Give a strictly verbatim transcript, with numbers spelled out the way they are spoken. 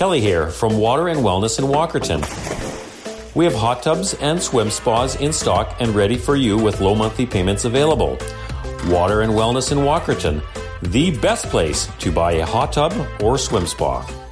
Kelly here from Water and Wellness in Walkerton. We have hot tubs and swim spas in stock and ready for you with low monthly payments available. Water and Wellness in Walkerton, the best place to buy a hot tub or swim spa.